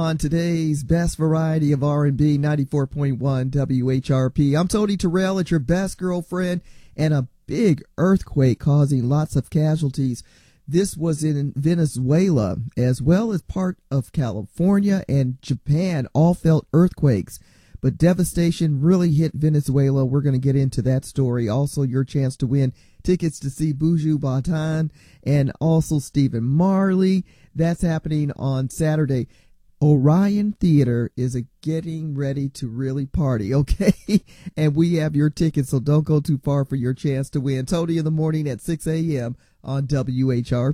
On today's best variety of R&B, 94.1 WHRP. I'm Tony Terrell at your best girlfriend, and a big earthquake causing lots of casualties. This was in Venezuela, as well as part of California and Japan all felt earthquakes. But devastation really hit Venezuela. We're going to get into that story. Also, your chance to win tickets to see Buju Banton and also Stephen Marley. That's happening on Saturday. Orion Theater is getting ready to really party, okay? And we have your tickets, so don't go too far for your chance to win. Tony in the morning at 6 a.m. on WHRP.